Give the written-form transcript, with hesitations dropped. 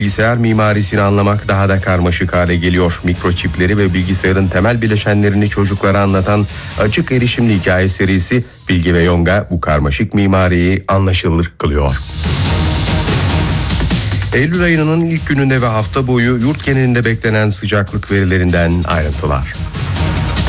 Bilgisayar mimarisini anlamak daha da karmaşık hale geliyor. Mikroçipleri ve bilgisayarın temel bileşenlerini çocuklara anlatan Açık Erişimli Hikaye serisi Bilgi ve Yonga bu karmaşık mimariyi anlaşılır kılıyor. Eylül ayının ilk gününde ve hafta boyu yurt genelinde beklenen sıcaklık verilerinden ayrıntılar.